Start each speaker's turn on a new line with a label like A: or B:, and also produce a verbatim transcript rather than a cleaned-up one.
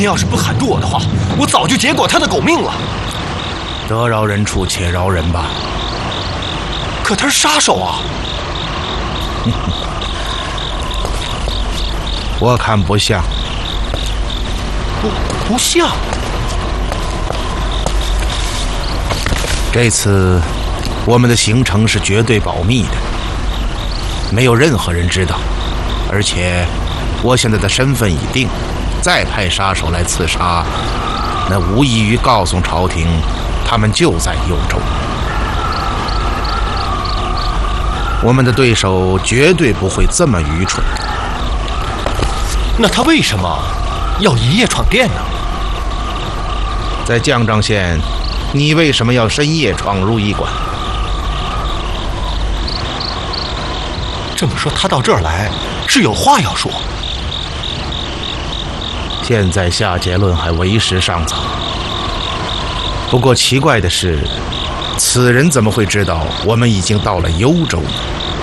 A: 您要是不喊住我的话，我早就结果他的狗命了。
B: 得饶人处且饶人吧。
A: 可他是杀手啊！
B: 我看不像。
A: 不不像。
B: 这次我们的行程是绝对保密的，没有任何人知道。而且我现在的身份已定，再派杀手来刺杀，那无异于告诉朝廷，他们就在幽州。我们的对手绝对不会这么愚蠢。
A: 那他为什么要一夜闯店呢？
B: 在绛章县，你为什么要深夜闯入医馆？
A: 这么说，他到这儿来是有话要说。
B: 现在下结论还为时尚早。不过奇怪的是，此人怎么会知道我们已经到了幽州呢？